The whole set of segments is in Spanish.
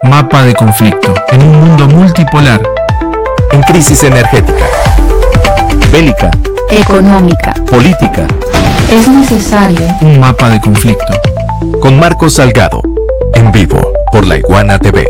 Mapa de conflicto en un mundo multipolar. En crisis energética, bélica, económica, política. Es necesario un mapa de conflicto. Con Marcos Salgado, en vivo por La Iguana TV.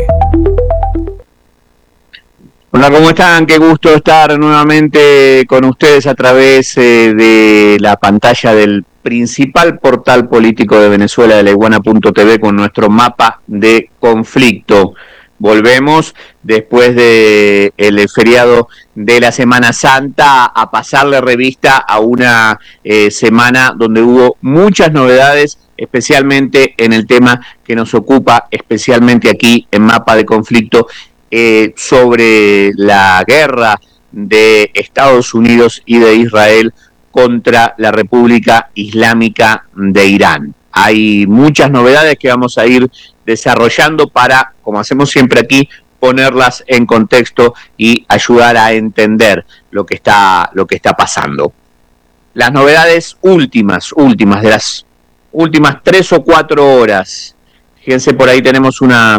Hola, ¿cómo están? Qué gusto estar nuevamente con ustedes a través de la pantalla del principal portal político de Venezuela, de laiguana.tv, con nuestro mapa de conflicto. Volvemos después de el feriado de la Semana Santa a pasarle revista a una semana donde hubo muchas novedades, especialmente en el tema que nos ocupa, especialmente aquí en Mapa de Conflicto, sobre la guerra de Estados Unidos y de Israel contra la República Islámica de Irán. Hay muchas novedades que vamos a ir desarrollando para, como hacemos siempre aquí, ponerlas en contexto y ayudar a entender lo que está pasando. Las novedades últimas de las últimas 3 o 4 horas. Fíjense, por ahí tenemos una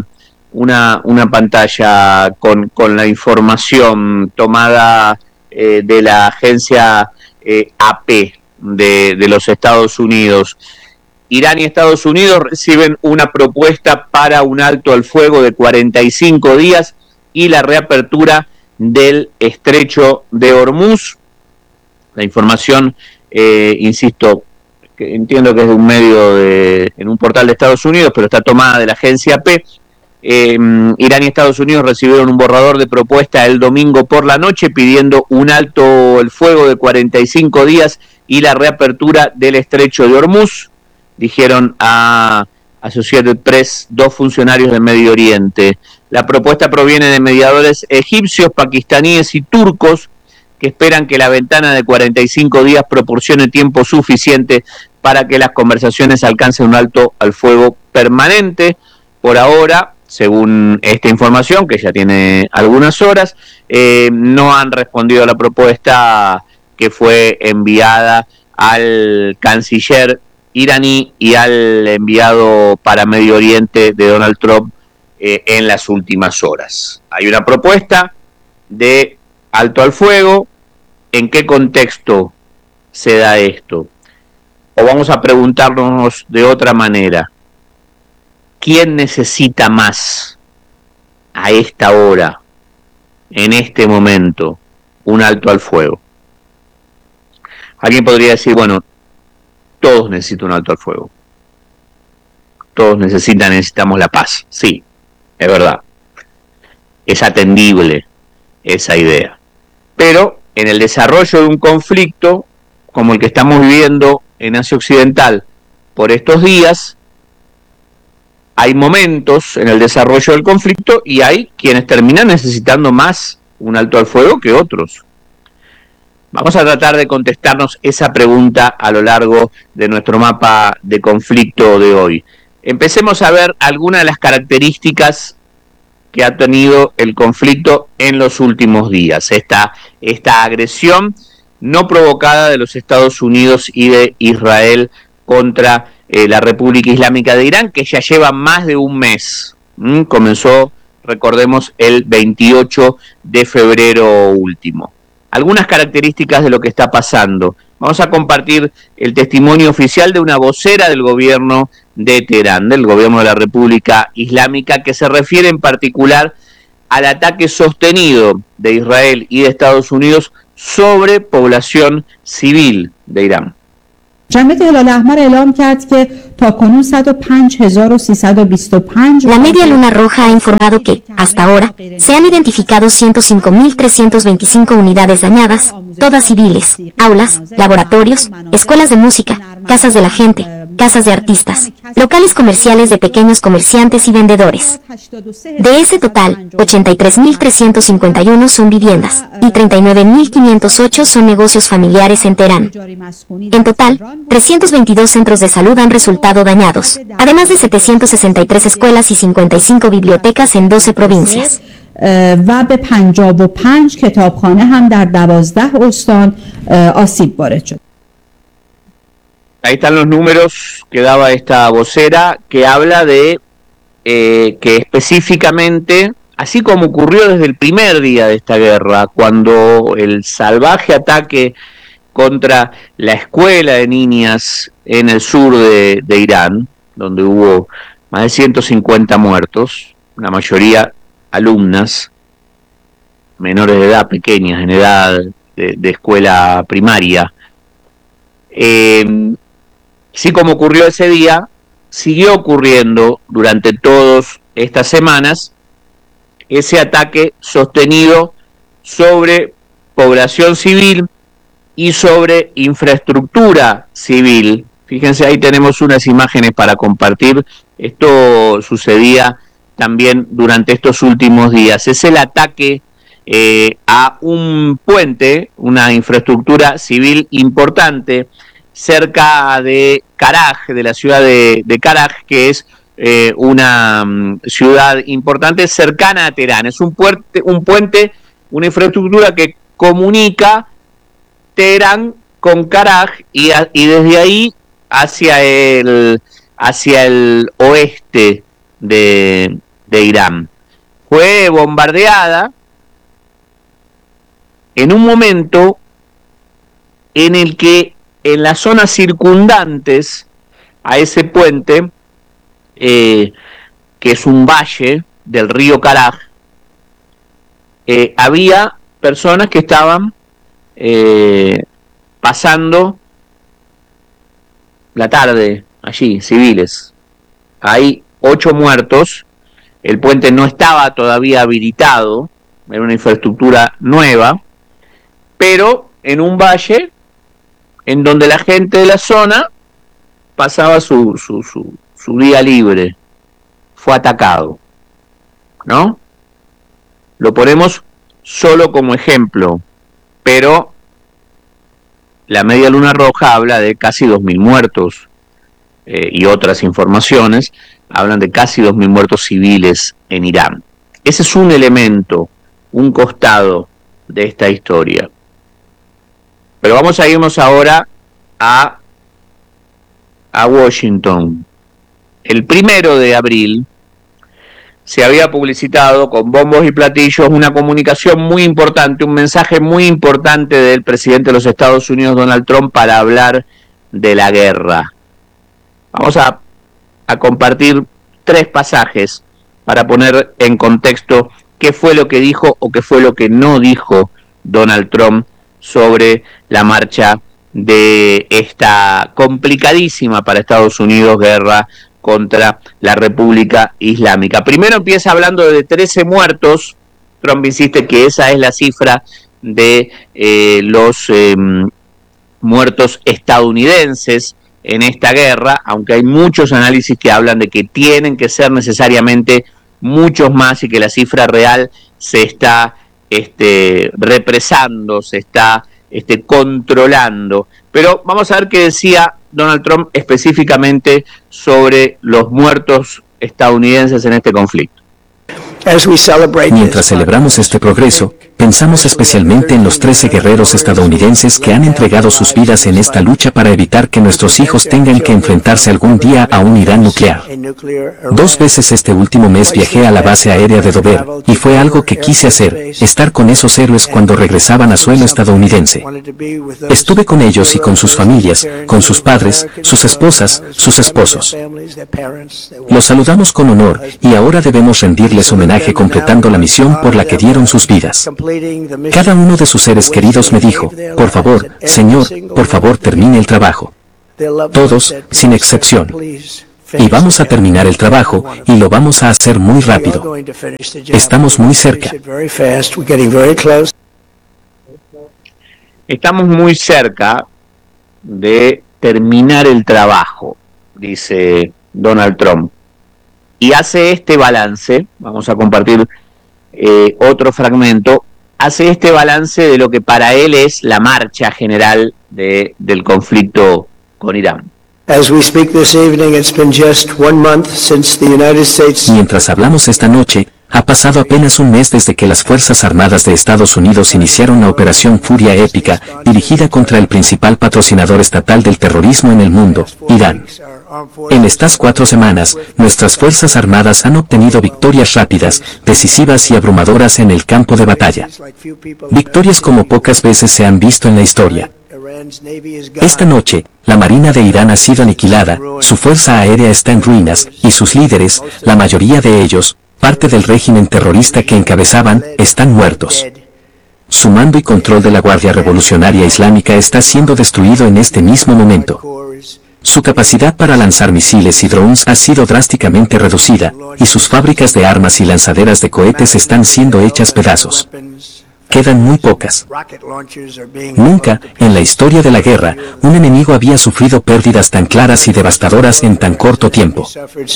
pantalla con la información tomada de la agencia AP de los Estados Unidos. Irán y Estados Unidos reciben una propuesta para un alto al fuego de 45 días y la reapertura del estrecho de Hormuz. La información, insisto, que entiendo que es de un medio en un portal de Estados Unidos, pero está tomada de la agencia AP. Irán y Estados Unidos recibieron un borrador de propuesta el domingo por la noche pidiendo un alto el fuego de 45 días y la reapertura del estrecho de Hormuz, dijeron a Associated Press 2 funcionarios del Medio Oriente. La propuesta proviene de mediadores egipcios, pakistaníes y turcos que esperan que la ventana de 45 días proporcione tiempo suficiente para que las conversaciones alcancen un alto al fuego permanente. Por ahora, según esta información, que ya tiene algunas horas, no han respondido a la propuesta que fue enviada al canciller iraní y al enviado para Medio Oriente de Donald Trump en las últimas horas. Hay una propuesta de alto al fuego. ¿En qué contexto se da esto? O vamos a preguntarnos de otra manera. ¿Quién necesita más a esta hora, en este momento, un alto al fuego? Alguien podría decir, bueno, todos necesitan un alto al fuego. Todos necesitamos la paz. Sí, es verdad. Es atendible esa idea. Pero en el desarrollo de un conflicto, como el que estamos viviendo en Asia Occidental por estos días, hay momentos en el desarrollo del conflicto y hay quienes terminan necesitando más un alto al fuego que otros. Vamos a tratar de contestarnos esa pregunta a lo largo de nuestro mapa de conflicto de hoy. Empecemos a ver algunas de las características que ha tenido el conflicto en los últimos días. Esta agresión no provocada de los Estados Unidos y de Israel contra la República Islámica de Irán, que ya lleva más de un mes. Comenzó, recordemos, el 28 de febrero último. Algunas características de lo que está pasando. Vamos a compartir el testimonio oficial de una vocera del gobierno de Teherán, del gobierno de la República Islámica, que se refiere en particular al ataque sostenido de Israel y de Estados Unidos sobre población civil de Irán. La Media Luna Roja ha informado que, hasta ahora, se han identificado 105.325 unidades dañadas, todas civiles, aulas, laboratorios, escuelas de música, casas de la gente, casas de artistas, locales comerciales de pequeños comerciantes y vendedores. De ese total, 83.351 son viviendas y 39.508 son negocios familiares en Teherán. En total, 322 centros de salud han resultado dañados, además de 763 escuelas y 55 bibliotecas en 12 provincias. و به 55 کتابخانه هم در 12 استان آسیب وارد شد. Ahí están los números que daba esta vocera, que habla de que específicamente, así como ocurrió desde el primer día de esta guerra, cuando el salvaje ataque contra la escuela de niñas en el sur de Irán, donde hubo más de 150 muertos, la mayoría alumnas, menores de edad, pequeñas, en edad de escuela primaria. Así como ocurrió ese día, siguió ocurriendo durante todas estas semanas ese ataque sostenido sobre población civil y sobre infraestructura civil. Fíjense, ahí tenemos unas imágenes para compartir. Esto sucedía también durante estos últimos días. Es el ataque a un puente, una infraestructura civil importante, cerca de Karaj, de la ciudad de Karaj, que es una ciudad importante cercana a Teherán. Es un puente, una infraestructura que comunica Teherán con Karaj y desde ahí hacia el oeste de Irán. Fue bombardeada en un momento en el que en las zonas circundantes a ese puente, que es un valle del río Karaj, había personas que estaban pasando la tarde allí, civiles. Hay 8 muertos, el puente no estaba todavía habilitado, era una infraestructura nueva, pero en un valle en donde la gente de la zona pasaba su día libre, fue atacado, ¿no? Lo ponemos solo como ejemplo, pero la Media Luna Roja habla de casi 2.000 muertos y otras informaciones hablan de casi 2.000 muertos civiles en Irán. Ese es un elemento, un costado de esta historia. Pero vamos a irnos ahora a Washington. El 1 de abril se había publicitado con bombos y platillos una comunicación muy importante, un mensaje muy importante del presidente de los Estados Unidos, Donald Trump, para hablar de la guerra. Vamos a compartir 3 pasajes para poner en contexto qué fue lo que dijo o qué fue lo que no dijo Donald Trump sobre la marcha de esta complicadísima para Estados Unidos guerra contra la República Islámica. Primero empieza hablando de 13 muertos. Trump insiste que esa es la cifra de los muertos estadounidenses en esta guerra, aunque hay muchos análisis que hablan de que tienen que ser necesariamente muchos más y que la cifra real se está represando, se está controlando. Pero vamos a ver qué decía Donald Trump específicamente sobre los muertos estadounidenses en este conflicto. Mientras celebramos este progreso, pensamos especialmente en los 13 guerreros estadounidenses que han entregado sus vidas en esta lucha para evitar que nuestros hijos tengan que enfrentarse algún día a un Irán nuclear. 2 veces este último mes viajé a la base aérea de Dover, y fue algo que quise hacer, estar con esos héroes cuando regresaban a suelo estadounidense. Estuve con ellos y con sus familias, con sus padres, sus esposas, sus esposos. Los saludamos con honor, y ahora debemos rendirles homenaje completando la misión por la que dieron sus vidas. Cada uno de sus seres queridos me dijo, por favor, Señor, por favor termine el trabajo. Todos, sin excepción. Y vamos a terminar el trabajo, y lo vamos a hacer muy rápido. Estamos muy cerca. Estamos muy cerca de terminar el trabajo, dice Donald Trump. Y hace este balance, vamos a compartir otro fragmento, hace este balance de lo que para él es la marcha general del conflicto con Irán. Mientras hablamos esta noche, Ha pasado apenas un mes desde que las Fuerzas Armadas de Estados Unidos iniciaron la Operación Furia Épica, dirigida contra el principal patrocinador estatal del terrorismo en el mundo, Irán. En estas 4 semanas, nuestras Fuerzas Armadas han obtenido victorias rápidas, decisivas y abrumadoras en el campo de batalla. Victorias como pocas veces se han visto en la historia. Esta noche, la Marina de Irán ha sido aniquilada, su fuerza aérea está en ruinas, y sus líderes, la mayoría de ellos, parte del régimen terrorista que encabezaban, están muertos. Su mando y control de la Guardia Revolucionaria Islámica está siendo destruido en este mismo momento. Su capacidad para lanzar misiles y drones ha sido drásticamente reducida, y sus fábricas de armas y lanzaderas de cohetes están siendo hechas pedazos. Quedan muy pocas. Nunca, en la historia de la guerra, un enemigo había sufrido pérdidas tan claras y devastadoras en tan corto tiempo.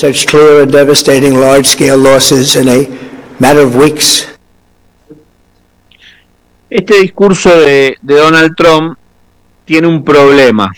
Este discurso de Donald Trump tiene un problema.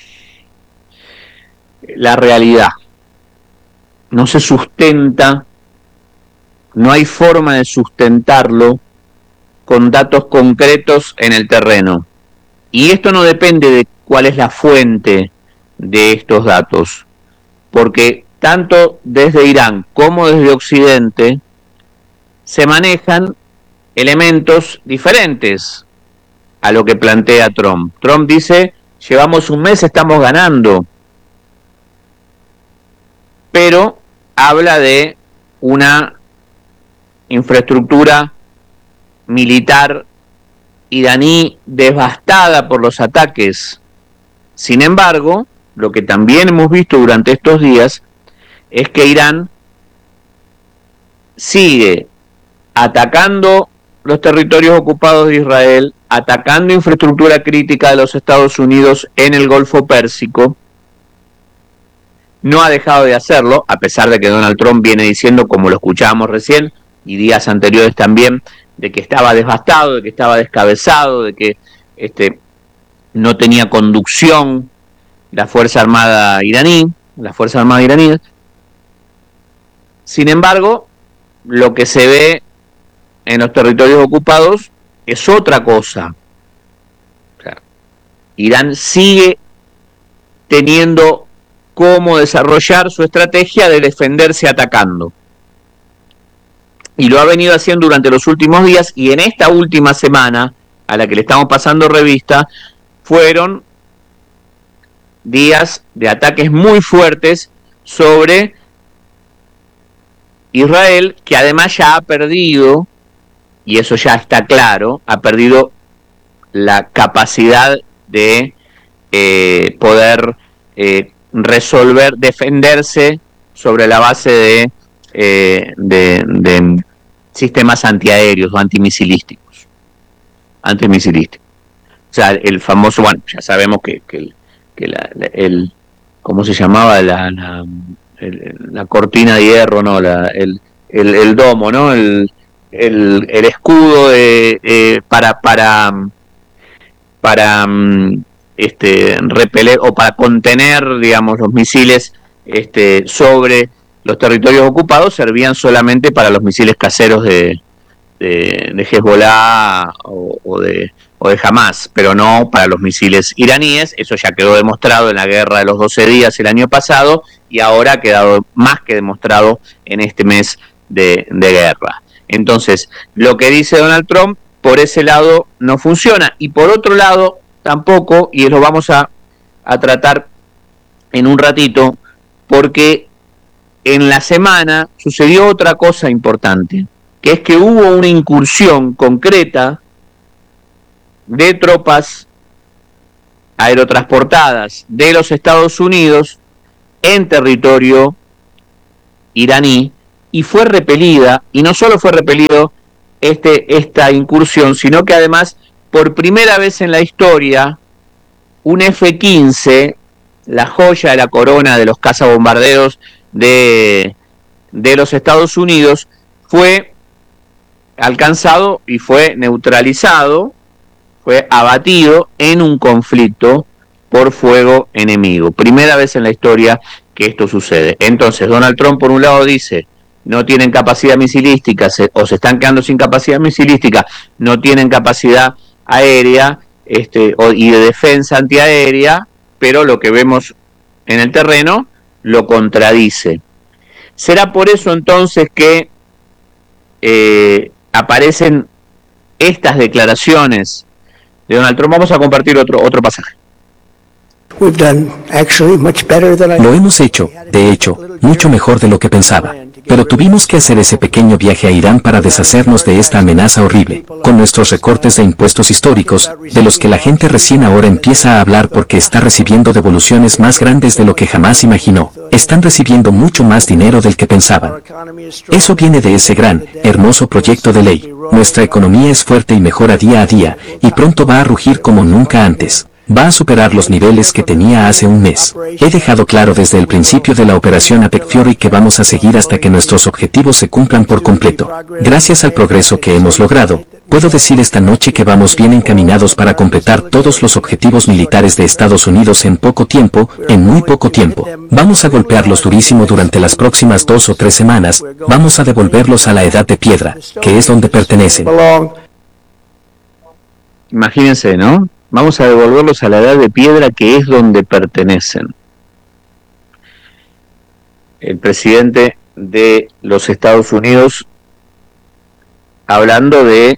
La realidad. No se sustenta, no hay forma de sustentarlo con datos concretos en el terreno. Y esto no depende de cuál es la fuente de estos datos, porque tanto desde Irán como desde Occidente se manejan elementos diferentes a lo que plantea Trump. Trump dice, llevamos un mes, estamos ganando, pero habla de una infraestructura militar iraní devastada por los ataques. Sin embargo, lo que también hemos visto durante estos días es que Irán sigue atacando los territorios ocupados de Israel, atacando infraestructura crítica de los Estados Unidos en el Golfo Pérsico. No ha dejado de hacerlo, a pesar de que Donald Trump viene diciendo, como lo escuchábamos recién, y días anteriores también, de que estaba devastado, de que estaba descabezado, de que no tenía conducción la Fuerza Armada iraní, las Fuerzas Armadas iraníes. Sin embargo, lo que se ve en los territorios ocupados es otra cosa. O sea, Irán sigue teniendo cómo desarrollar su estrategia de defenderse atacando. Y lo ha venido haciendo durante los últimos días, y en esta última semana, a la que le estamos pasando revista, fueron días de ataques muy fuertes sobre Israel, que además ya ha perdido, y eso ya está claro, ha perdido la capacidad de poder resolver, defenderse sobre la base de sistemas antiaéreos o antimisilísticos. O sea, el famoso, bueno, ya sabemos que ¿cómo se llamaba? La cortina de hierro, ¿no? El domo, ¿no? El escudo para repeler o para contener, digamos, los misiles sobre los territorios ocupados, servían solamente para los misiles caseros de Hezbollah o de Hamas, pero no para los misiles iraníes. Eso ya quedó demostrado en la guerra de los 12 días el año pasado, y ahora ha quedado más que demostrado en este mes de guerra. Entonces, lo que dice Donald Trump, por ese lado no funciona, y por otro lado tampoco, y lo vamos a tratar en un ratito, porque en la semana sucedió otra cosa importante, que es que hubo una incursión concreta de tropas aerotransportadas de los Estados Unidos en territorio iraní, y fue repelida, y no solo fue repelido esta incursión, sino que además, por primera vez en la historia, un F-15, la joya de la corona de los cazabombarderos de los Estados Unidos, fue alcanzado y fue neutralizado, fue abatido en un conflicto por fuego enemigo. Primera vez en la historia que esto sucede. Entonces, Donald Trump, por un lado, dice, no tienen capacidad misilística o se están quedando sin capacidad misilística, no tienen capacidad aérea y de defensa antiaérea, pero lo que vemos en el terreno lo contradice. ¿Será por eso entonces que aparecen estas declaraciones de Donald Trump? Vamos a compartir otro pasaje. Lo hemos hecho, de hecho, mucho mejor de lo que pensaba. Pero tuvimos que hacer ese pequeño viaje a Irán para deshacernos de esta amenaza horrible, con nuestros recortes de impuestos históricos, de los que la gente recién ahora empieza a hablar porque está recibiendo devoluciones más grandes de lo que jamás imaginó. Están recibiendo mucho más dinero del que pensaban. Eso viene de ese gran, hermoso proyecto de ley. Nuestra economía es fuerte y mejora día a día, y pronto va a rugir como nunca antes. Va a superar los niveles que tenía hace un mes. He dejado claro desde el principio de la operación Apex Fury que vamos a seguir hasta que nuestros objetivos se cumplan por completo. Gracias al progreso que hemos logrado, puedo decir esta noche que vamos bien encaminados para completar todos los objetivos militares de Estados Unidos en poco tiempo, en muy poco tiempo. Vamos a golpearlos durísimo durante las próximas 2 o 3 semanas, vamos a devolverlos a la edad de piedra, que es donde pertenecen. Imagínense, ¿no? Vamos a devolverlos a la edad de piedra, que es donde pertenecen. El presidente de los Estados Unidos hablando de...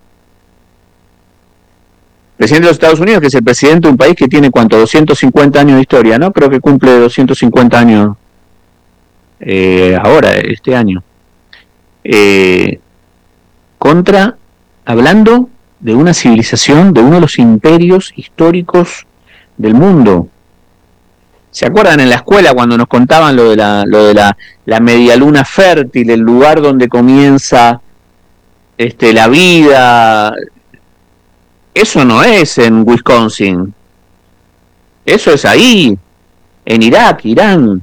Presidente de los Estados Unidos, que es el presidente de un país que tiene, ¿cuánto? 250 años de historia, ¿no? Creo que cumple 250 años ahora, este año. Hablando de una civilización, de uno de los imperios históricos del mundo. ¿Se acuerdan en la escuela cuando nos contaban lo de la medialuna fértil, el lugar donde comienza la vida? Eso no es en Wisconsin. Eso es ahí, en Irak, Irán.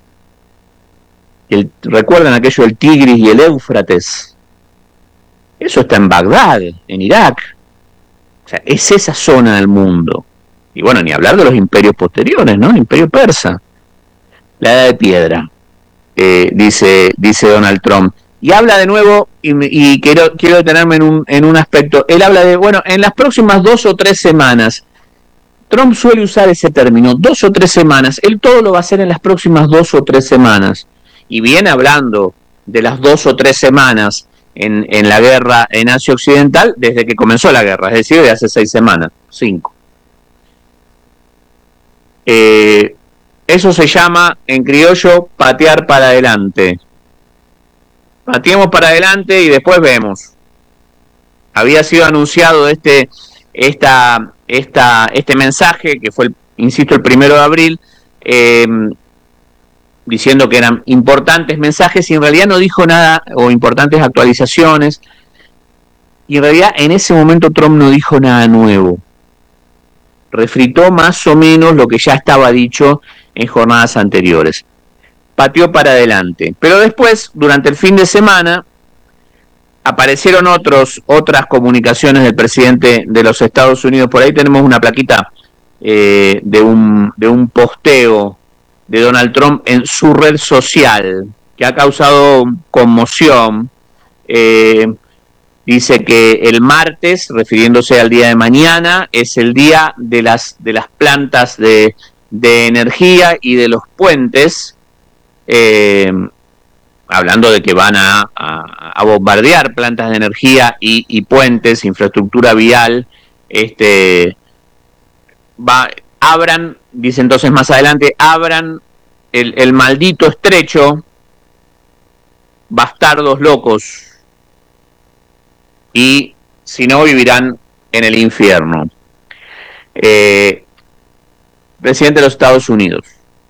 ¿Recuerdan aquello del Tigris y el Éufrates? Eso está en Bagdad, en Irak. O sea, es esa zona del mundo. Y bueno, ni hablar de los imperios posteriores, ¿no? El imperio persa. La edad de piedra, dice Donald Trump. Y habla de nuevo, y quiero detenerme en un aspecto. Él habla de, bueno, en las próximas 2 o 3 semanas. Trump suele usar ese término, 2 o 3 semanas. Él todo lo va a hacer en las próximas 2 o 3 semanas. Y viene hablando de las 2 o 3 semanas en la guerra en Asia Occidental desde que comenzó la guerra, es decir, de hace 6 semanas, 5. Eso se llama, en criollo, patear para adelante. Pateemos para adelante y después vemos. Había sido anunciado este mensaje, que fue, insisto, el 1 de abril, diciendo que eran importantes mensajes, y en realidad no dijo nada, o importantes actualizaciones, y en realidad en ese momento Trump no dijo nada nuevo. Refritó más o menos lo que ya estaba dicho en jornadas anteriores. Pateó para adelante. Pero después, durante el fin de semana, aparecieron otras comunicaciones del presidente de los Estados Unidos. Por ahí tenemos una plaquita de un posteo de Donald Trump en su red social, que ha causado conmoción. Dice que el martes, refiriéndose al día de mañana, es el día de las plantas de energía y de los puentes, hablando de que van a bombardear plantas de energía y puentes, infraestructura vial. Abran, dice entonces más adelante, abran el maldito estrecho, bastardos locos, y si no vivirán en el infierno. Presidente de los Estados Unidos.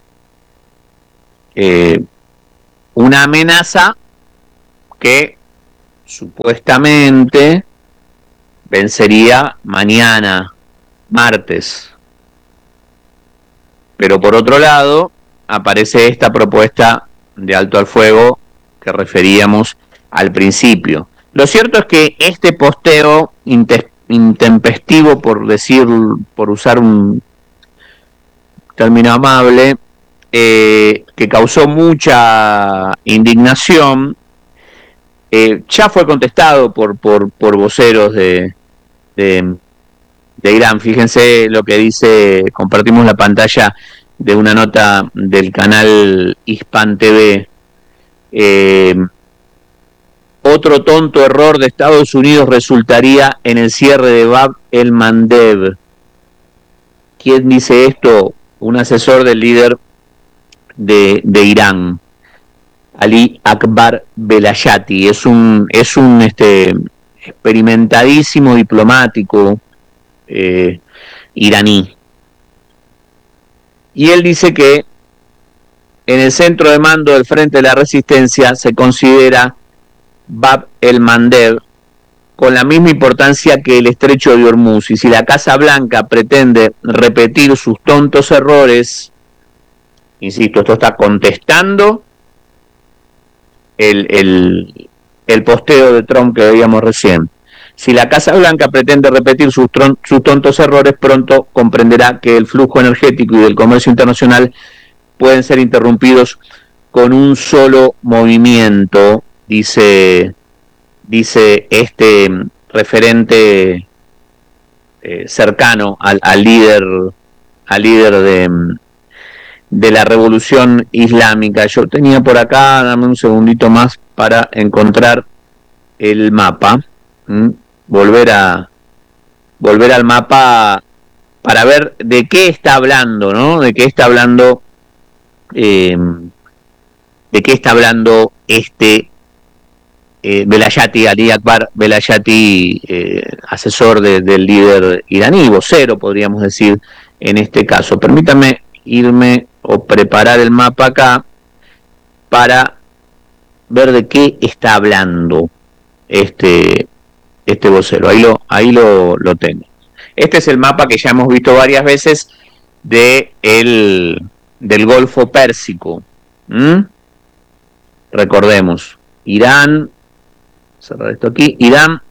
Una amenaza que supuestamente vencería mañana, martes. Pero por otro lado, aparece esta propuesta de alto al fuego que referíamos al principio. Lo cierto es que este posteo intempestivo, por usar un término amable, que causó mucha indignación, ya fue contestado por voceros de Irán. Fíjense lo que dice, compartimos la pantalla de una nota del canal Hispan TV. Otro tonto error de Estados Unidos resultaría en el cierre de Bab el-Mandeb. ¿Quién dice esto? Un asesor del líder de Irán, Ali Akbar Velayati. Es un experimentadísimo diplomático iraní. Y él dice que en el centro de mando del Frente de la Resistencia se considera Bab el-Mandeb con la misma importancia que el estrecho de Hormuz. Y si la Casa Blanca pretende repetir sus tontos errores, insisto, esto está contestando el posteo de Trump que veíamos recién. Si la Casa Blanca pretende repetir sus tontos errores, pronto comprenderá que el flujo energético y del comercio internacional pueden ser interrumpidos con un solo movimiento, dice este referente cercano al líder de la revolución islámica. Yo tenía por acá, dame un segundito más para encontrar el mapa. Volver al mapa para ver de qué está hablando, ¿no? De qué está hablando Velayati, Ali Akbar Velayati, asesor del líder iraní, vocero, podríamos decir, en este caso. Permítame irme o preparar el mapa acá para ver de qué está hablando este vocero. Ahí lo tengo. Este es el mapa que ya hemos visto varias veces del Golfo Pérsico. Recordemos, Irán, cerrar esto aquí, Irán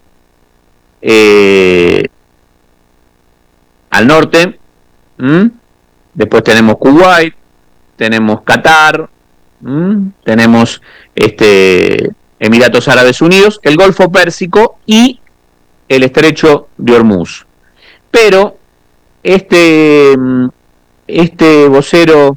al norte, después tenemos Kuwait, tenemos Qatar, tenemos Emiratos Árabes Unidos, el Golfo Pérsico y el Estrecho de Hormuz. Pero este vocero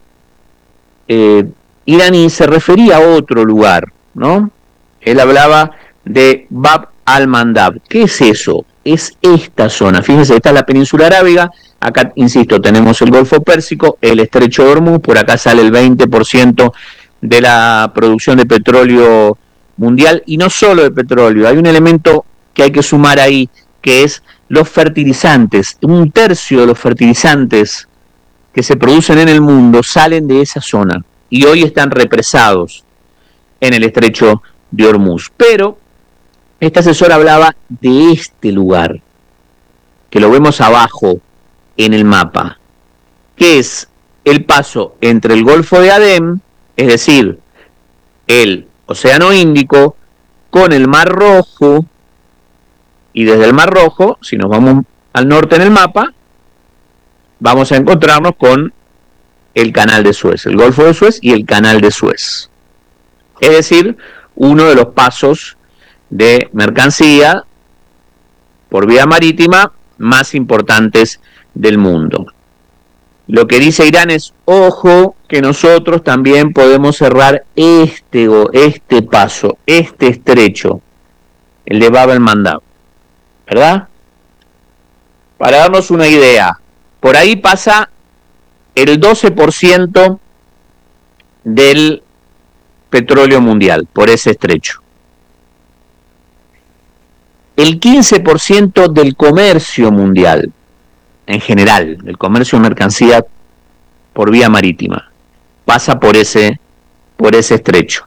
iraní se refería a otro lugar, ¿no? Él hablaba de Bab al-Mandab. ¿Qué es eso? Es esta zona. Fíjense, esta es la península arábiga. Acá, insisto, tenemos el Golfo Pérsico, el Estrecho de Hormuz. Por acá sale el 20% de la producción de petróleo mundial, y no solo de petróleo. Hay un elemento que hay que sumar ahí, que es los fertilizantes. Un tercio de los fertilizantes que se producen en el mundo salen de esa zona y hoy están represados en el Estrecho de Hormuz. Pero este asesor hablaba de este lugar, que lo vemos abajo en el mapa, que es el paso entre el Golfo de Adén, es decir, el Océano Índico, con el Mar Rojo, y desde el Mar Rojo, si nos vamos al norte en el mapa, vamos a encontrarnos con el Canal de Suez, el Golfo de Suez y el Canal de Suez. Es decir, uno de los pasos de mercancía por vía marítima más importantes del mundo. Lo que dice Irán es, ojo, que nosotros también podemos cerrar este paso, este estrecho, el de Bab el-Mandab, ¿verdad? Para darnos una idea, por ahí pasa el 12% del petróleo mundial, por ese estrecho. El 15% del comercio mundial, en general, el comercio de mercancía por vía marítima, pasa por ese estrecho.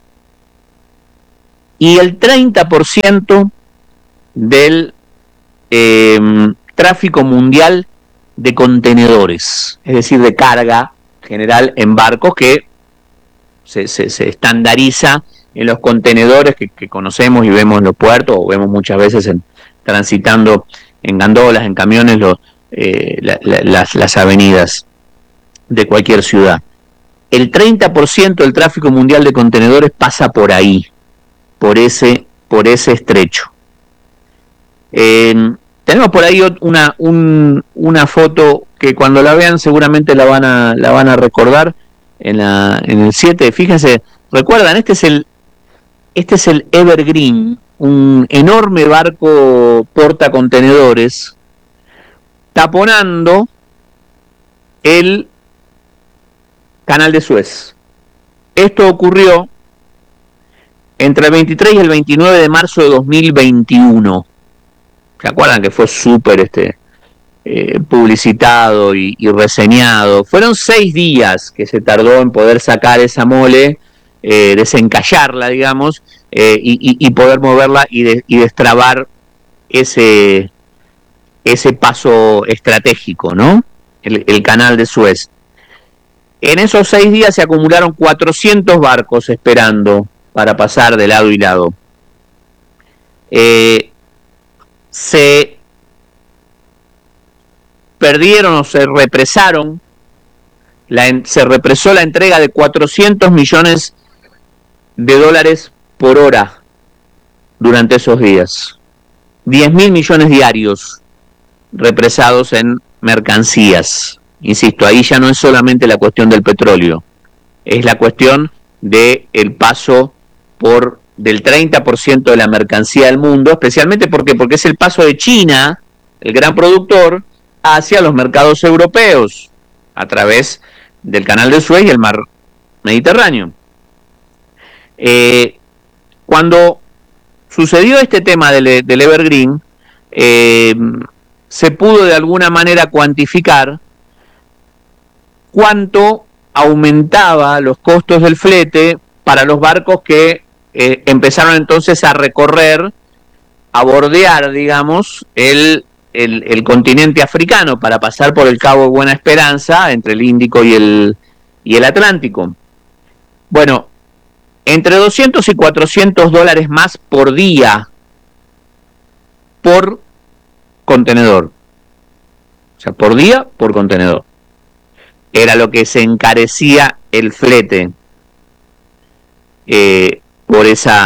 Y el 30% del tráfico mundial de contenedores, es decir, de carga general en barcos, que se estandariza en los contenedores que conocemos y vemos en los puertos, o vemos muchas veces transitando en gandolas, en camiones, las avenidas de cualquier ciudad. el 30% del tráfico mundial de contenedores pasa por ahí, por ese estrecho. Tenemos por ahí una foto que cuando la vean seguramente la van a recordar en el 7. Fíjense, recuerdan, este es el Evergreen, un enorme barco portacontenedores taponando el Canal de Suez. Esto ocurrió entre el 23 y el 29 de marzo de 2021. ¿Se acuerdan que fue súper publicitado y reseñado? Fueron 6 días que se tardó en poder sacar esa mole, desencallarla, digamos, y poder moverla y destrabar ese paso estratégico, ¿no? El Canal de Suez. En esos 6 días se acumularon 400 barcos esperando para pasar de lado y lado. Se perdieron o se represaron, se represó la entrega de 400 millones de dólares por hora durante esos días. 10.000 millones diarios represados en mercancías. Insisto, ahí ya no es solamente la cuestión del petróleo, es la cuestión del paso del 30% de la mercancía del mundo, especialmente porque es el paso de China, el gran productor, hacia los mercados europeos, a través del Canal de Suez y el mar Mediterráneo. Cuando sucedió este tema del Evergreen, se pudo de alguna manera cuantificar cuánto aumentaba los costos del flete para los barcos que empezaron entonces a recorrer, a bordear, digamos, el continente africano para pasar por el Cabo de Buena Esperanza, entre el Índico y el Atlántico. Bueno, entre 200 y 400 dólares más por día por contenedor. O sea, por día por contenedor. Era lo que se encarecía el flete por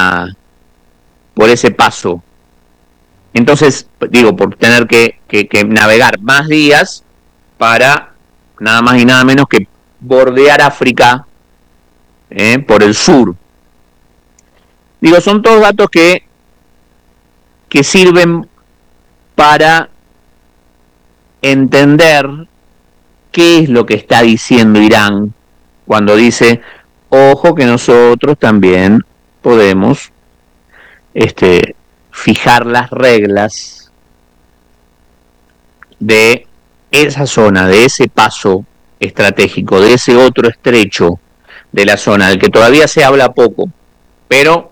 ese paso. Entonces, digo, por tener que navegar más días para nada más y nada menos que bordear África por el sur. Digo, son todos datos que sirven para entender qué es lo que está diciendo Irán cuando dice, ojo que nosotros también podemos fijar las reglas de esa zona, de ese paso estratégico, de ese otro estrecho de la zona, del que todavía se habla poco, pero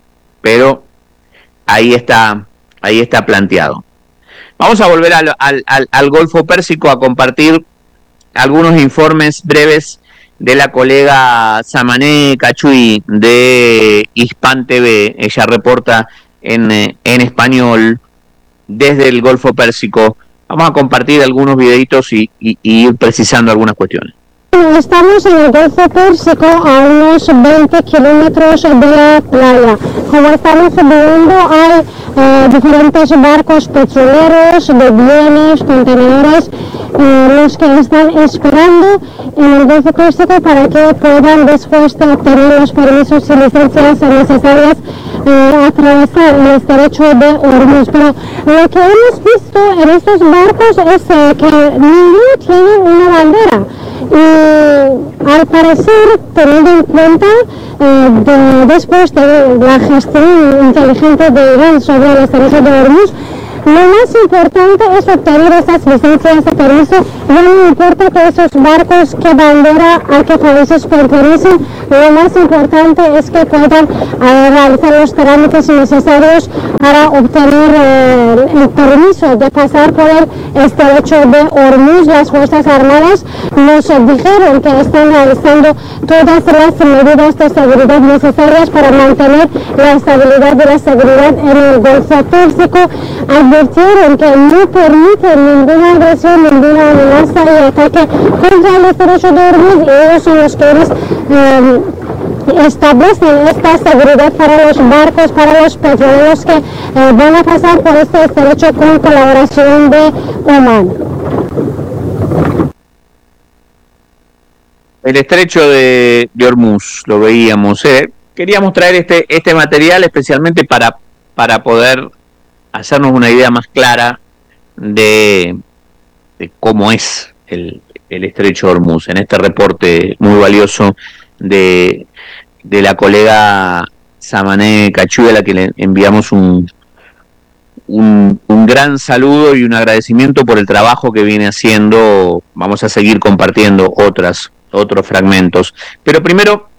ahí está planteado. Vamos a volver al Golfo Pérsico a compartir algunos informes breves de la colega Samaneh Cachui de Hispan TV. Ella reporta en español desde el Golfo Pérsico. Vamos a compartir algunos videitos y ir precisando algunas cuestiones. Estamos en el Golfo Pérsico a unos 20 kilómetros de la playa. Como estamos viendo, hay diferentes barcos petroleros, de bienes, contenedores, los que están esperando en el Golfo Pérsico para que puedan, después de obtener los permisos y licencias necesarias, atravesar el estrecho de Hormuz. Pero lo que hemos visto en estos barcos es que ninguno tiene una bandera. Y al parecer, teniendo en cuenta después de la gestión inteligente de Irán sobre el estrecho de Hormuz, lo más importante es obtener esas licencias de permiso. No importa que esos barcos, qué bandera, a qué países pertenecen, lo más importante es que puedan realizar los trámites necesarios para obtener el permiso de pasar por el estrecho de Hormuz. Las Fuerzas Armadas nos dijeron que están realizando todas las medidas de seguridad necesarias para mantener la estabilidad y la seguridad en el Golfo Pérsico. advirtieron que no permiten ninguna agresión, ninguna amenaza y ataque contra el estrecho de Hormuz, y ellos son los que establecen esta seguridad para los barcos, para los petroleros que van a pasar por este estrecho con colaboración de Oman. El estrecho de Hormuz, lo veíamos. Queríamos traer este material especialmente para poder hacernos una idea más clara de cómo es el estrecho de Hormuz, en este reporte muy valioso de la colega Samané Cachú, a la que le enviamos un gran saludo y un agradecimiento por el trabajo que viene haciendo. Vamos a seguir compartiendo otros fragmentos, pero primero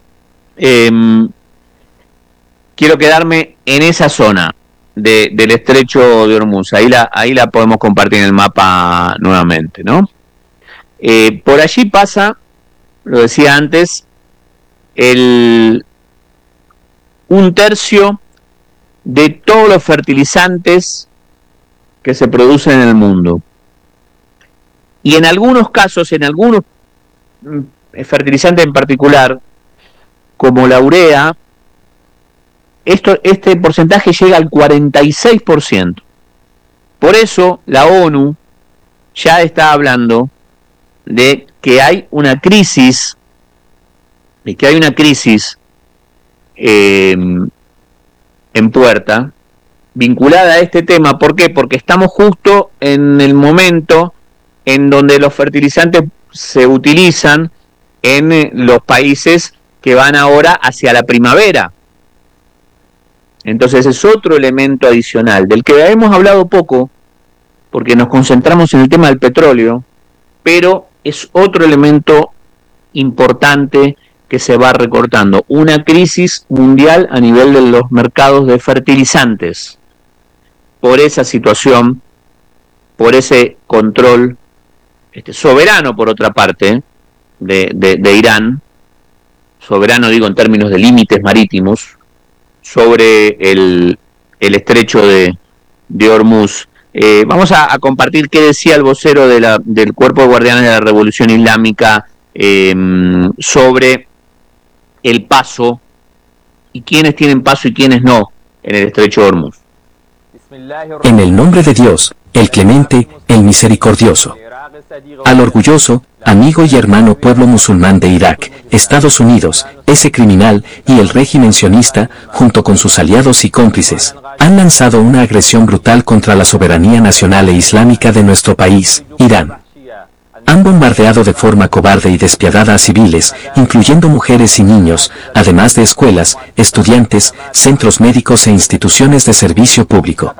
quiero quedarme en esa zona del estrecho de Hormuz. Ahí la podemos compartir en el mapa nuevamente, ¿no? Por allí pasa, lo decía antes, un tercio de todos los fertilizantes que se producen en el mundo. Y en algunos casos, en algunos fertilizantes en particular, como la urea, este porcentaje llega al 46%. Por eso la ONU ya está hablando de que hay una crisis, en puerta, vinculada a este tema. ¿Por qué? Porque estamos justo en el momento en donde los fertilizantes se utilizan en los países que van ahora hacia la primavera. Entonces es otro elemento adicional, del que hemos hablado poco, porque nos concentramos en el tema del petróleo, pero es otro elemento importante que se va recortando. Una crisis mundial a nivel de los mercados de fertilizantes. Por esa situación, por ese control soberano, por otra parte, de Irán, soberano digo en términos de límites marítimos, sobre el estrecho de Hormuz. Vamos a compartir qué decía el vocero del Cuerpo de Guardianes de la Revolución Islámica sobre el paso y quiénes tienen paso y quiénes no en el estrecho de Hormuz. En el nombre de Dios, el clemente, el misericordioso. Al orgulloso, amigo y hermano pueblo musulmán de Irak, Estados Unidos, ese criminal y el régimen sionista, junto con sus aliados y cómplices, han lanzado una agresión brutal contra la soberanía nacional e islámica de nuestro país, Irán. Han bombardeado de forma cobarde y despiadada a civiles, incluyendo mujeres y niños, además de escuelas, estudiantes, centros médicos e instituciones de servicio público.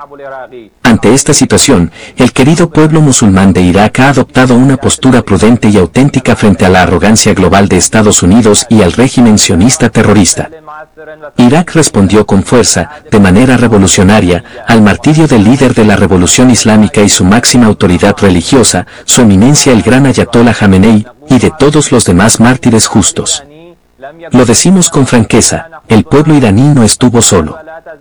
Ante esta situación, el querido pueblo musulmán de Irak ha adoptado una postura prudente y auténtica frente a la arrogancia global de Estados Unidos y al régimen sionista terrorista. Irak respondió con fuerza, de manera revolucionaria, al martirio del líder de la revolución islámica y su máxima autoridad religiosa, su eminencia el gran Ayatollah Jamenei, y de todos los demás mártires justos. Lo decimos con franqueza, el pueblo iraní no estuvo solo.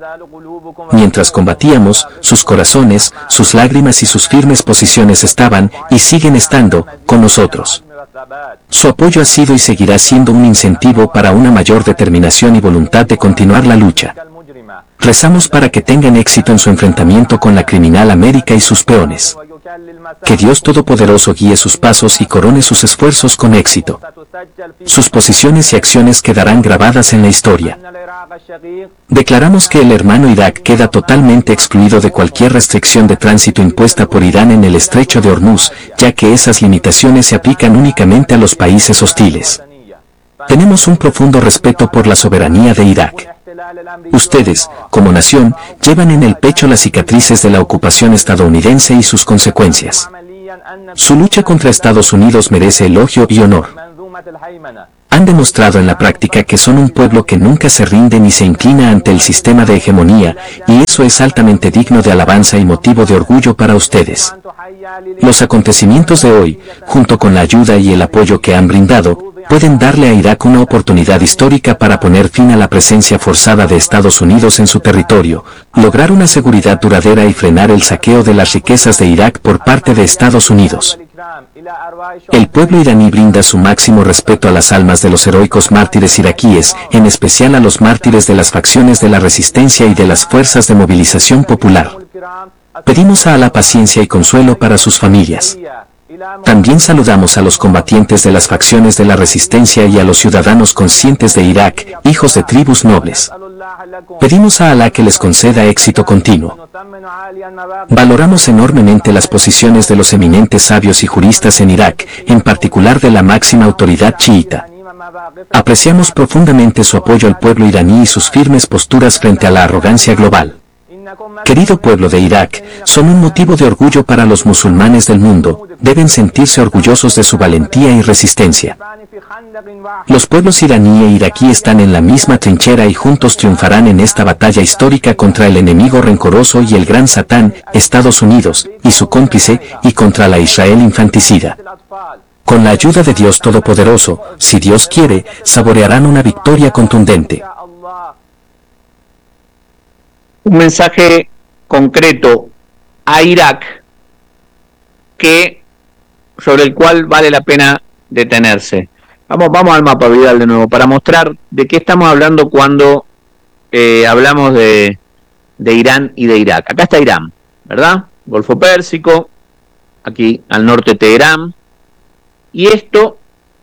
Mientras combatíamos, sus corazones, sus lágrimas y sus firmes posiciones estaban, y siguen estando, con nosotros. Su apoyo ha sido y seguirá siendo un incentivo para una mayor determinación y voluntad de continuar la lucha. Rezamos para que tengan éxito en su enfrentamiento con la criminal América y sus peones. Que Dios Todopoderoso guíe sus pasos y corone sus esfuerzos con éxito. Sus posiciones y acciones quedarán grabadas en la historia. Declaramos que el hermano Irak queda totalmente excluido de cualquier restricción de tránsito impuesta por Irán en el estrecho de Hormuz, ya que esas limitaciones se aplican únicamente a los países hostiles. Tenemos un profundo respeto por la soberanía de Irak. Ustedes, como nación, llevan en el pecho las cicatrices de la ocupación estadounidense y sus consecuencias. Su lucha contra Estados Unidos merece elogio y honor. Han demostrado en la práctica que son un pueblo que nunca se rinde ni se inclina ante el sistema de hegemonía, y eso es altamente digno de alabanza y motivo de orgullo para ustedes. Los acontecimientos de hoy, junto con la ayuda y el apoyo que han brindado, pueden darle a Irak una oportunidad histórica para poner fin a la presencia forzada de Estados Unidos en su territorio, lograr una seguridad duradera y frenar el saqueo de las riquezas de Irak por parte de Estados Unidos. El pueblo iraní brinda su máximo respeto a las almas de los heroicos mártires iraquíes, en especial a los mártires de las facciones de la resistencia y de las fuerzas de movilización popular. Pedimos a Alá paciencia y consuelo para sus familias. También saludamos a los combatientes de las facciones de la resistencia y a los ciudadanos conscientes de Irak, hijos de tribus nobles. Pedimos a Alá que les conceda éxito continuo. Valoramos enormemente las posiciones de los eminentes sabios y juristas en Irak, en particular de la máxima autoridad chiita. Apreciamos profundamente su apoyo al pueblo iraní y sus firmes posturas frente a la arrogancia global. Querido pueblo de Irak, son un motivo de orgullo para los musulmanes del mundo, deben sentirse orgullosos de su valentía y resistencia. Los pueblos iraní e iraquí están en la misma trinchera y juntos triunfarán en esta batalla histórica contra el enemigo rencoroso y el gran Satán, Estados Unidos, y su cómplice, y contra la Israel infanticida. Con la ayuda de Dios Todopoderoso, si Dios quiere, saborearán una victoria contundente. Un mensaje concreto a Irak sobre el cual vale la pena detenerse. Vamos al mapa, Vidal, de nuevo, para mostrar de qué estamos hablando cuando hablamos de Irán y de Irak. Acá está Irán, ¿verdad? Golfo Pérsico, aquí al norte Teherán, y esto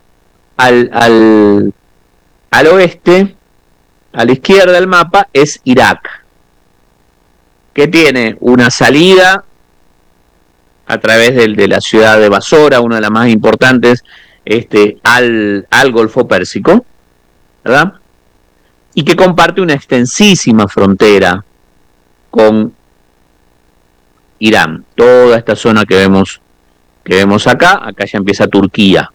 al oeste, a la izquierda del mapa, es Irak, que tiene una salida a través de la ciudad de Basora, una de las más importantes, al Golfo Pérsico, ¿verdad? Y que comparte una extensísima frontera con Irán. Toda esta zona que vemos acá ya empieza Turquía.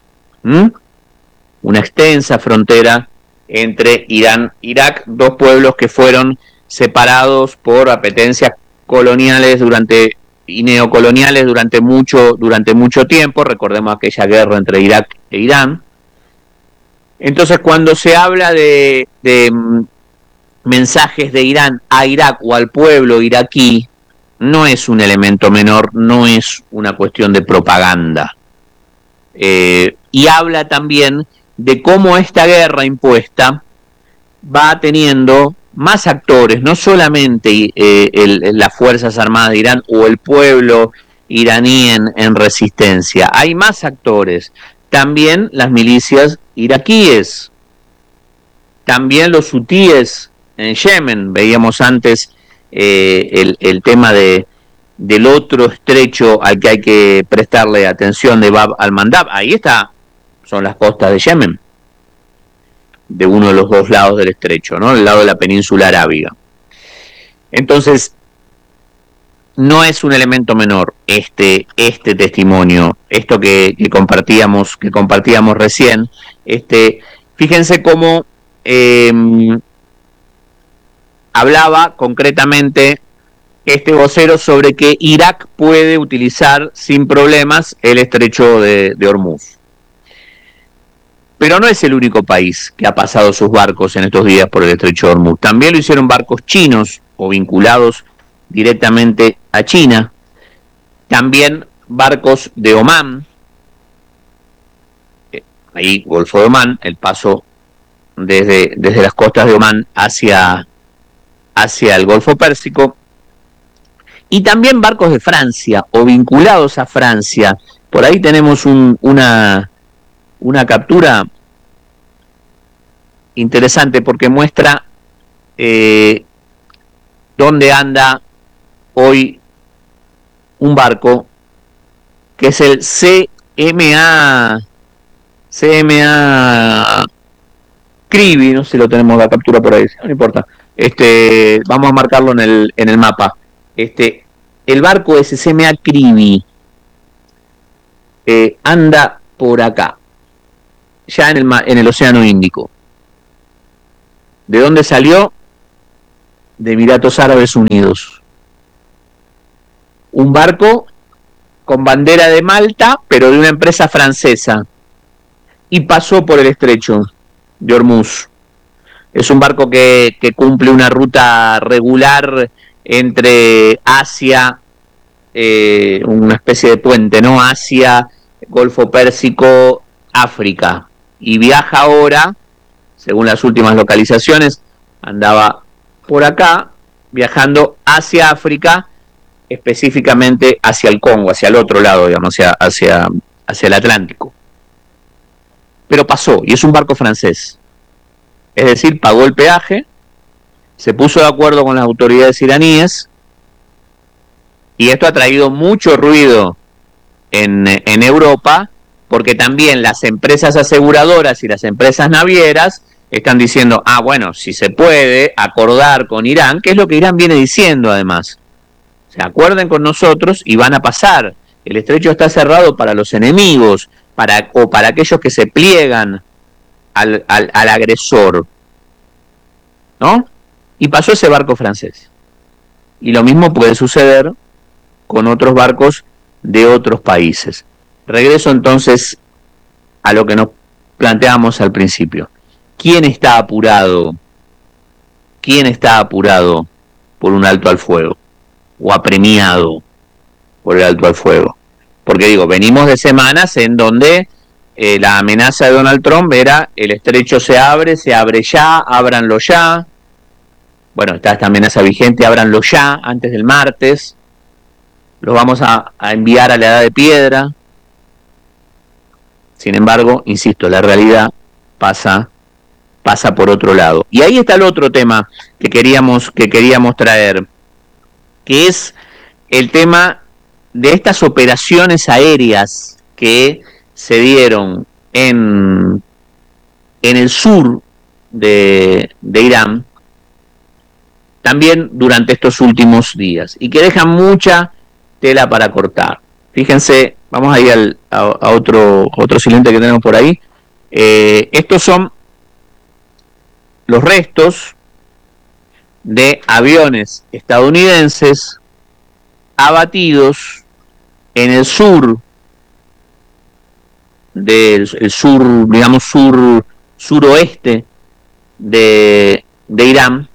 Una extensa frontera entre Irán e Irak, dos pueblos que fueron separados por apetencias coloniales y neocoloniales durante mucho tiempo. Recordemos aquella guerra entre Irak e Irán. Entonces, cuando se habla de mensajes de Irán a Irak o al pueblo iraquí, no es un elemento menor, no es una cuestión de propaganda. Y habla también de cómo esta guerra impuesta va teniendo más actores, no solamente las Fuerzas Armadas de Irán o el pueblo iraní en resistencia, hay más actores, también las milicias iraquíes, también los hutíes en Yemen. Veíamos antes el tema del otro estrecho al que hay que prestarle atención, de Bab al-Mandab. Ahí son las costas de Yemen, de uno de los dos lados del estrecho, ¿no? El lado de la península arábiga. Entonces, no es un elemento menor este testimonio, esto que compartíamos recién. Fíjense cómo hablaba concretamente este vocero sobre que Irak puede utilizar sin problemas el estrecho de Hormuz. Pero no es el único país que ha pasado sus barcos en estos días por el estrecho de Hormuz. También lo hicieron barcos chinos o vinculados directamente a China. También barcos de Omán. Ahí, Golfo de Omán, el paso desde las costas de Omán hacia el Golfo Pérsico. Y también barcos de Francia o vinculados a Francia. Por ahí tenemos una captura interesante porque muestra dónde anda hoy un barco que es el CMA Krivi. No sé si lo tenemos la captura por ahí, no importa. Vamos a marcarlo en el mapa. El barco ese CMA Krivi anda por acá, ya en el Océano Índico. ¿De dónde salió? De Emiratos Árabes Unidos. Un barco con bandera de Malta, pero de una empresa francesa, y pasó por el estrecho de Hormuz. Es un barco que cumple una ruta regular entre Asia, una especie de puente, ¿no? Asia, Golfo Pérsico, África. Y viaja ahora, según las últimas localizaciones, andaba por acá, viajando hacia África, específicamente hacia el Congo, hacia el otro lado, digamos, hacia el Atlántico. Pero pasó, y es un barco francés. Es decir, pagó el peaje, se puso de acuerdo con las autoridades iraníes, y esto ha traído mucho ruido en Europa, porque también las empresas aseguradoras y las empresas navieras están diciendo, bueno, si se puede acordar con Irán, que es lo que Irán viene diciendo además. Se acuerden con nosotros y van a pasar. El estrecho está cerrado para los enemigos, o para aquellos que se pliegan al agresor, ¿no? Y pasó ese barco francés. Y lo mismo puede suceder con otros barcos de otros países. Regreso entonces a lo que nos planteamos al principio. ¿Quién está apurado? ¿Quién está apurado por un alto al fuego? ¿O apremiado por el alto al fuego? Porque digo, venimos de semanas en donde la amenaza de Donald Trump era: el estrecho se abre ya, ábranlo ya. Bueno, está esta amenaza vigente, ábranlo ya, antes del martes. Los vamos a enviar a la edad de piedra. Sin embargo, insisto, la realidad pasa por otro lado. Y ahí está el otro tema que queríamos traer, que es el tema de estas operaciones aéreas que se dieron en el sur de Irán, también durante estos últimos días, y que dejan mucha tela para cortar. Fíjense, vamos a ir a otro silente que tenemos por ahí. Estos son los restos de aviones estadounidenses abatidos en el sur digamos suroeste de Irán.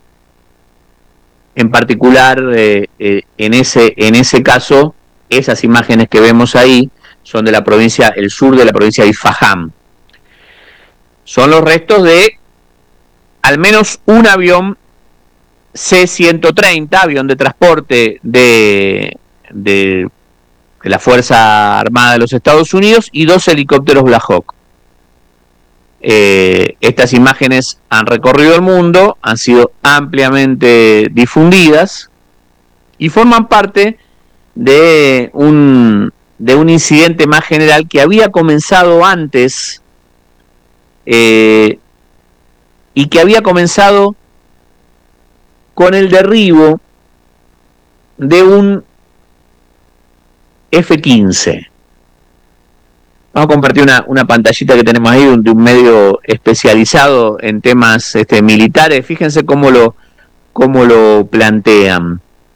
En particular, en ese caso, esas imágenes que vemos ahí son de el sur de la provincia de Isfahán. Son los restos de al menos un avión C-130, avión de transporte de la Fuerza Armada de los Estados Unidos, y 2 helicópteros Black Hawk. Estas imágenes han recorrido el mundo, han sido ampliamente difundidas y forman parte de un incidente más general que había comenzado antes, y que había comenzado con el derribo de un F-15. Vamos a compartir una pantallita que tenemos ahí de un medio especializado en temas militares. Fíjense cómo lo plantean.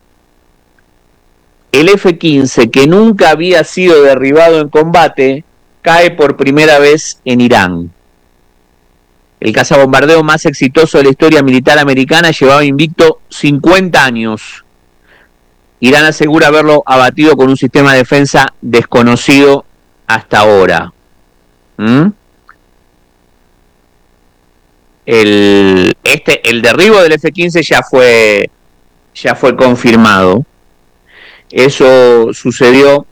El F-15, que nunca había sido derribado en combate, cae por primera vez en Irán. El cazabombardeo más exitoso de la historia militar americana llevaba invicto 50 años. Irán asegura haberlo abatido con un sistema de defensa desconocido hasta ahora. El derribo del F-15 ya fue confirmado. Eso sucedió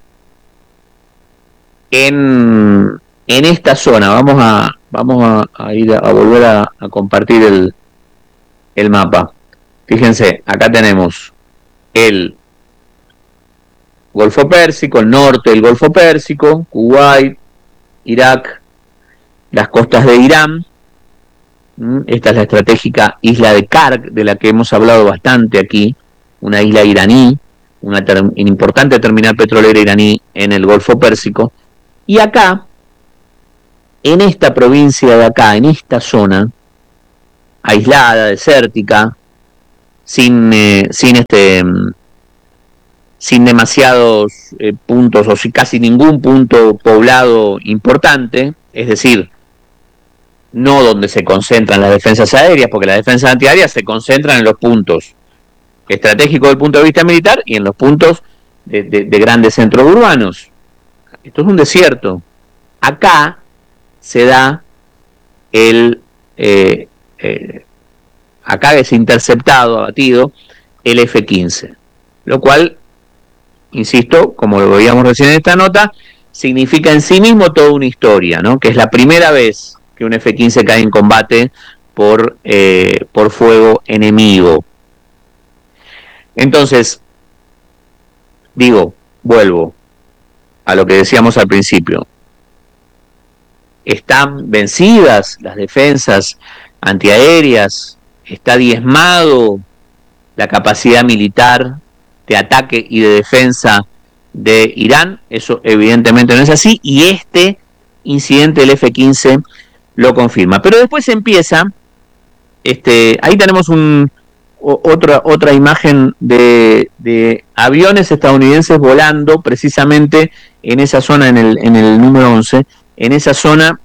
en esta zona. Vamos a ir a volver a compartir el mapa. Fíjense, acá tenemos el Golfo Pérsico, el norte del Golfo Pérsico, Kuwait, Irak, las costas de Irán. Esta es la estratégica isla de Kark, de la que hemos hablado bastante aquí, una isla iraní, una importante terminal petrolera iraní en el Golfo Pérsico. Y acá, en esta provincia de acá, en esta zona, aislada, desértica, sin demasiados puntos, o casi ningún punto poblado importante, es decir, no donde se concentran las defensas aéreas, porque las defensas antiaéreas se concentran en los puntos estratégicos del punto de vista militar y en los puntos de grandes centros urbanos. Esto es un desierto. Acá se da acá es interceptado, abatido, el F-15, lo cual, insisto, como lo veíamos recién en esta nota, significa en sí mismo toda una historia, ¿no? Que es la primera vez que un F-15 cae en combate por fuego enemigo. Entonces, vuelvo a lo que decíamos al principio. ¿Están vencidas las defensas antiaéreas? ¿Está diezmado la capacidad militar de ataque y de defensa de Irán? Eso evidentemente no es así, y este incidente del F-15 lo confirma. Pero después empieza, ahí tenemos otra imagen de aviones estadounidenses volando precisamente en esa zona, en el número 11, en esa zona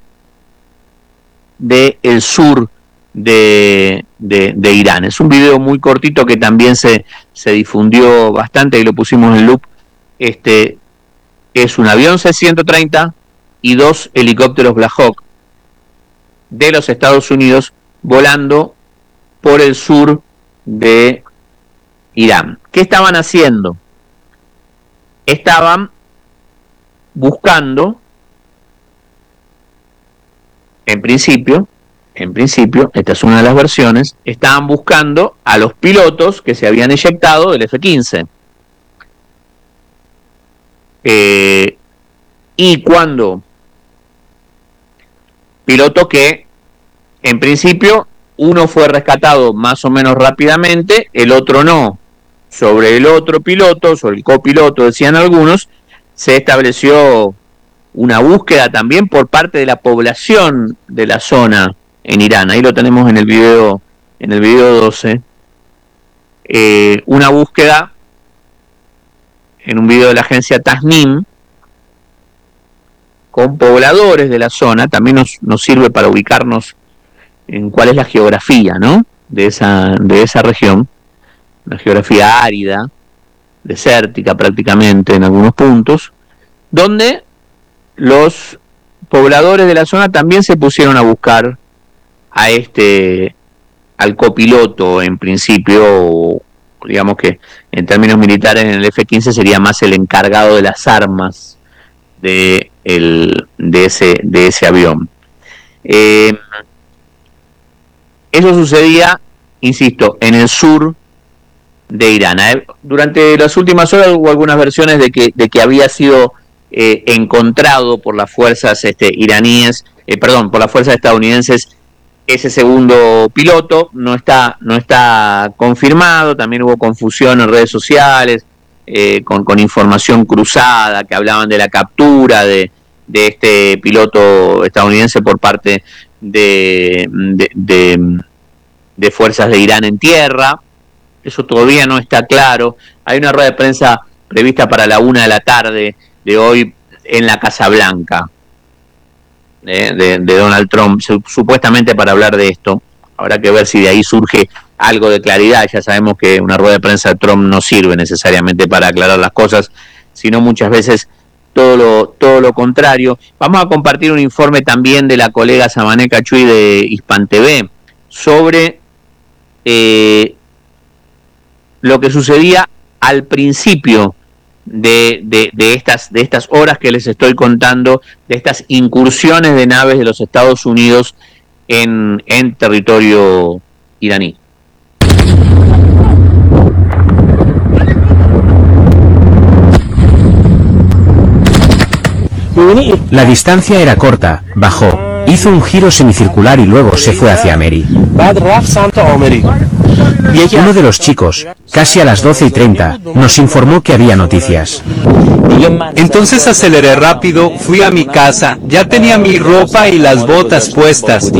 del sur de Irán. Es un video muy cortito que también se difundió bastante y lo pusimos en loop. Es un avión C-130 y 2 helicópteros Black Hawk de los Estados Unidos volando por el sur de Irán. ¿Qué estaban haciendo? Estaban buscando, en principio, esta es una de las versiones, estaban buscando a los pilotos que se habían eyectado del F-15. Y cuando piloto que, en principio, uno fue rescatado más o menos rápidamente, el otro no. Sobre el otro piloto, sobre el copiloto, decían algunos, se estableció una búsqueda también por parte de la población de la zona en Irán. Ahí lo tenemos en el video 12. Una búsqueda en un video de la agencia Tasnim con pobladores de la zona. También nos sirve para ubicarnos en cuál es la geografía, ¿no? de esa región. Una geografía árida, desértica prácticamente en algunos puntos, donde los pobladores de la zona también se pusieron a buscar al copiloto, en principio, digamos que en términos militares en el F-15 sería más el encargado de las armas de ese avión. Eso sucedía, insisto, en el sur de Irán. Durante las últimas horas hubo algunas versiones de que había sido encontrado por las fuerzas iraníes, por las fuerzas estadounidenses, ese segundo piloto. No está confirmado. También hubo confusión en redes sociales con información cruzada que hablaban de la captura de este piloto estadounidense por parte de fuerzas de Irán en tierra. Eso todavía no está claro. Hay una rueda de prensa prevista para la 1 de la tarde de hoy en la Casa Blanca de Donald Trump, supuestamente para hablar de esto. Habrá que ver si de ahí surge algo de claridad. Ya sabemos que una rueda de prensa de Trump no sirve necesariamente para aclarar las cosas, sino muchas veces todo lo contrario. Vamos a compartir un informe también de la colega Samané Cachuy de Hispan TV sobre lo que sucedía al principio de estas horas que les estoy contando, de estas incursiones de naves de los Estados Unidos en territorio iraní. La distancia era corta, bajó, hizo un giro semicircular y luego se fue hacia Ameri. Uno de los chicos, casi a las 12:30, nos informó que había noticias. Entonces aceleré rápido, fui a mi casa, ya tenía mi ropa y las botas puestas.